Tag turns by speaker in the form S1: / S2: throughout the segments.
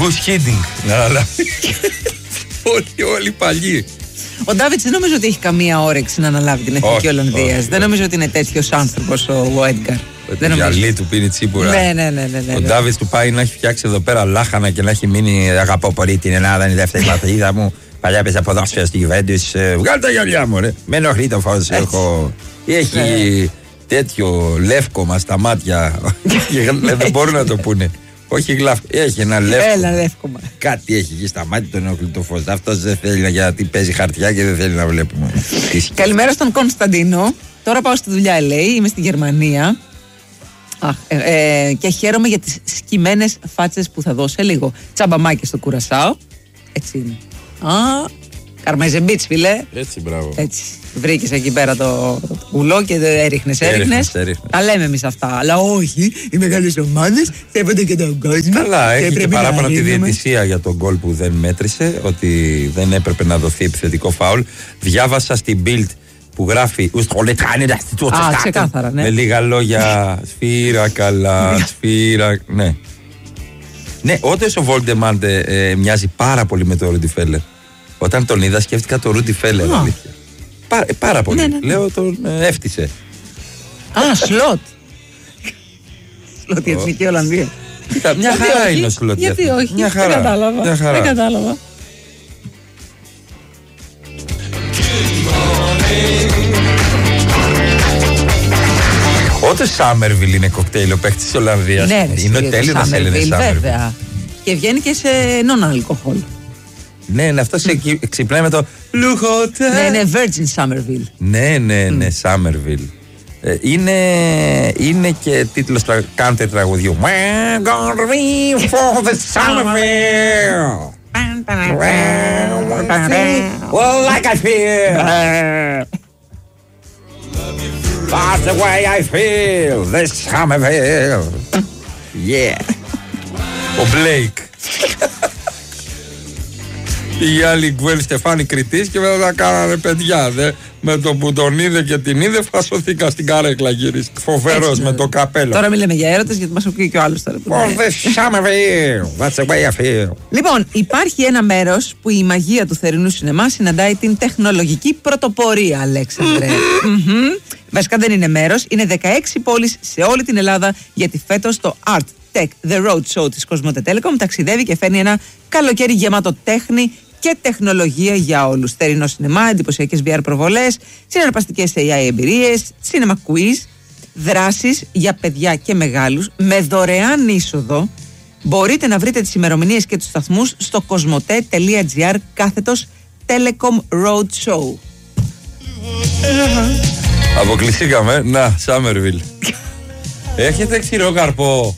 S1: Gus Hiddink να αναλάβει. Όλοι παλιοί.
S2: Ο Ντάβιτς δεν νομίζω ότι έχει καμία όρεξη να αναλάβει την Εθνική Ολλανδίας. Δεν νομίζω ότι είναι τέτοιος άνθρωπος ο Έντγκαρ.
S1: Το γυαλί του πίνει τσίπουρα.
S2: Ναι.
S1: Ο Ντάβιτς του πάει να έχει φτιάξει εδώ πέρα λάχανα και να έχει μείνει. Αγαπώ πολύ την Ελλάδα, είναι η δεύτερη πατρίδα μου. Παλιά έπαιζα ποδόσφαιρο στη Γιουβέντους. Βγάλε τα γυαλιά μου, ρε. Με ενοχλεί το φως. Έχει τέτοιο λεύκομα στα μάτια. Δεν μπορούν να το πούνε. Όχι γλάφκο. Έχει ένα
S2: λεύκομα.
S1: Κάτι έχει εκεί στα μάτια, τον ενοχλεί το φως. Αυτός δεν θέλει γιατί παίζει χαρτιά και δεν θέλει να βλέπουμε.
S2: Καλημέρα στον Κωνσταντίνο. Τώρα πάω στη δουλειά, λέει. Είμαι στη Γερμανία. Και χαίρομαι για τις σκυμμένες φάτσες που θα δώσω λίγο. Τσαμπαμάκι στο Κουρασάο. Έτσι είναι. Καρμέζε μπίτς, φίλε.
S1: Έτσι, μπράβο.
S2: Έτσι. Βρήκες εκεί πέρα το πουλό και έριχνες. Τα λέμε εμείς αυτά. Αλλά όχι, οι μεγάλες ομάδες σέβονται και τον κόσμο.
S1: Καλά, έχει και παράπονα από τη διαιτησία για τον γκολ που δεν μέτρησε, ότι δεν έπρεπε να δοθεί επιθετικό φάουλ. Διάβασα στην Bild που γράφει
S2: ξεκάθαρα, ναι.
S1: Με λίγα λόγια. Σφύρα, καλά, σφύρα. Ναι. Ναι, όντως ο Βόλντεμαντ μοιάζει πάρα πολύ με τον Ρούντι Φέλερ. Όταν τον είδα, σκέφτηκα τον Ρούντι Φέλερ. Πάρα πολύ. Ναι. Λέω τον έφτισε.
S2: Σλότ. Σλότ η Εθνική Ολλανδία.
S1: Μια χαρά είναι ο Σλότ.
S2: Γιατί όχι, δεν κατάλαβα.
S1: Όντως Σάμερβιλ είναι κοκτέιλ ο παίκτης της Ολλανδίας.
S2: Ναι,
S1: είναι ο τέλειος να λένε Σάμερβιλ.
S2: Και βγαίνει και σε non-alcohol.
S1: Ναι, αυτό ξυπνάει με το Λουχοτέ.
S2: Ναι, είναι Virgin Summerville.
S1: Ναι, Summerville. Είναι και τίτλος country τραγουδιού. We're gonna be for the Summerville. Well, like I feel. That's the way I feel. The Summerville. Yeah. Ο Blake. Η άλλη Γκουέλ Στεφάνη Κρητής και μετά τα κάνανε παιδιά. Με το που τον είδε και την είδε, φασωθήκα στην καρέκλα γύρισε. Φοβερός με το καπέλο.
S2: Τώρα μιλάμε για έρωτες γιατί μας ακούει και ο άλλος τώρα. Λοιπόν, υπάρχει ένα μέρος που η μαγεία του θερινού σινεμά συναντάει την τεχνολογική πρωτοπορία, Αλέξανδρε. Βασικά δεν είναι μέρος, είναι 16 πόλεις σε όλη την Ελλάδα, γιατί φέτος το Art Tech The Road Show της Κοσμοτέ Telecom ταξιδεύει και φέρνει ένα καλοκαίρι γεμάτο τέχνη και τεχνολογία για όλους. Θερινό σινεμά, εντυπωσιακές VR προβολές, συναρπαστικές AI εμπειρίες, cinema quiz, δράσεις για παιδιά και μεγάλους με δωρεάν είσοδο. Μπορείτε να βρείτε τις ημερομηνίες και τους σταθμούς στο cosmote.gr/Telecom Road Show.
S1: Αποκλειστήκαμε. Να, Σάμερβιλ. Έχετε ξηρό καρπό.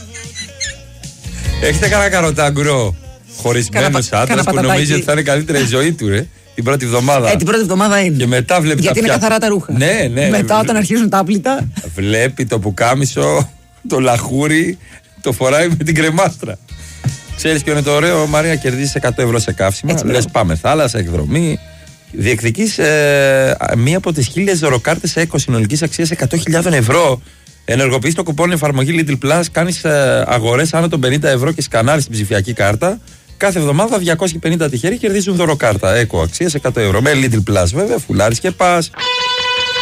S1: Έχετε κανένα καροτάγκουρο. Χωρισμένος άντρας που νομίζει ότι θα είναι καλύτερη η ζωή του, ρε. Την πρώτη εβδομάδα.
S2: Την πρώτη εβδομάδα είναι.
S1: Και μετά βλέπει
S2: γιατί είναι καθαρά τα ρούχα.
S1: Ναι.
S2: Μετά όταν αρχίζουν τα άπλυτα.
S1: Βλέπει το πουκάμισο, το λαχούρι, το φοράει με την κρεμάστρα. Ξέρεις ποιο είναι το ωραίο, Μαρία? Κερδίζεις 100 ευρώ σε καύσιμα. Λες πάμε θάλασσα, εκδρομή. Διεκδικείς μία από τις 1000 δωροκάρτες σε συνολικής αξίας 100.000 ευρώ. Ενεργοποιείς το κουπόν εφαρμογή Lidl Plus, κάνεις αγορές άνω των 50 ευρώ και σκανάρεις την ψηφιακή κάρτα. Κάθε εβδομάδα 250 τυχεροί κερδίζουν δωροκάρτα. Αξίας 100 ευρώ. Με Lidl Plus βέβαια, φουλάρεις και πας.